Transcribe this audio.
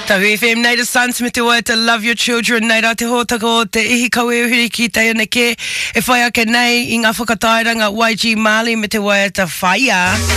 Tau FM nei the Suns me te wai to love your children nei rā te hōtaka o te ihi kauehuri ki te ana ke e whai ake nei i ngā whakatairanga YG Mali me te wai to whaia.